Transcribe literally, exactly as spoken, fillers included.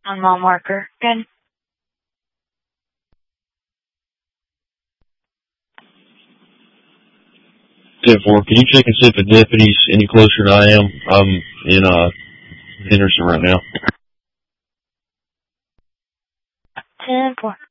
On mile marker. Good. ten four, can you check and see if the deputy's any closer than I am? I'm in uh, Henderson right now. ten four.